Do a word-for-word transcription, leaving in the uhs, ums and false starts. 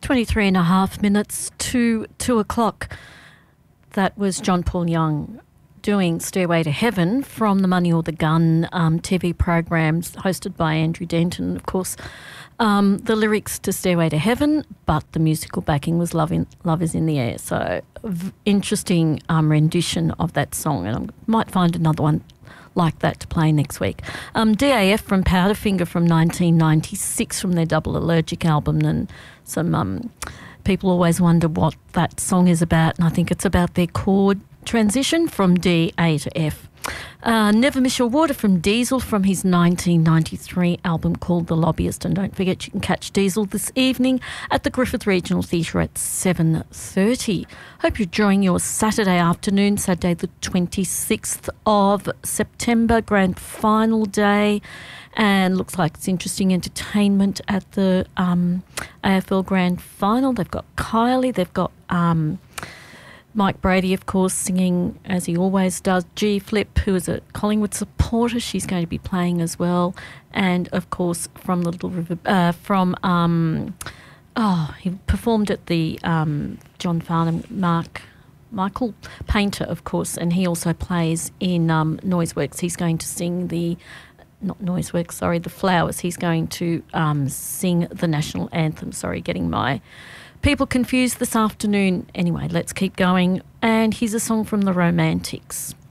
twenty-three and a half minutes to two o'clock. That was John Paul Young doing Stairway to Heaven from the Money or the Gun um, T V programs hosted by Andrew Denton. Of course, um, the lyrics to Stairway to Heaven, but the musical backing was Love, in, Love is in the Air. So v- interesting um, rendition of that song, and I might find another one like that to play next week. Um, D A F from Powderfinger from nineteen ninety-six from their Double Allergic album, and some um, people always wonder what that song is about, and I think it's about their chord transition from D A to F. Uh, Never Miss Your Water from Diesel from his nineteen ninety-three album called The Lobbyist. And don't forget, you can catch Diesel this evening at the Griffith Regional Theatre at seven thirty. Hope you're enjoying your Saturday afternoon, Saturday the twenty-sixth of September, grand final day. And looks like it's interesting entertainment at the um, A F L Grand Final. They've got Kylie, they've got Um, Mike Brady, of course, singing as he always does. G Flip, who is a Collingwood supporter, she's going to be playing as well. And of course, from the Little River, uh, from um, oh, he performed at the um, John Farnham, Mark Michael Painter, of course, and he also plays in um, Noiseworks. He's going to sing the not Noiseworks, sorry, the Flowers. He's going to um, sing the national anthem. Sorry, getting my people confused this afternoon. Anyway, let's keep going. And here's a song from the Romantics.